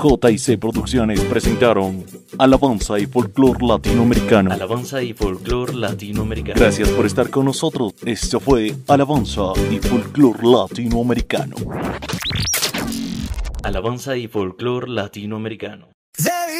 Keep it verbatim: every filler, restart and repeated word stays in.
J y C Producciones presentaron Alabanza y Folclor Latinoamericano. Alabanza y Folclor Latinoamericano. Gracias por estar con nosotros. Esto fue Alabanza y Folclor Latinoamericano. Alabanza y Folclor Latinoamericano.